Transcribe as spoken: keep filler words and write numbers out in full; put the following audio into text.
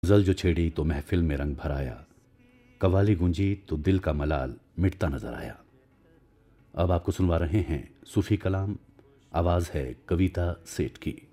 गज़ल जो छेड़ी तो महफिल में रंग भराया, कव्वाली गूंजी तो दिल का मलाल मिटता नजर आया। अब आपको सुनवा रहे हैं सूफी कलाम, आवाज़ है कविता सेठ की।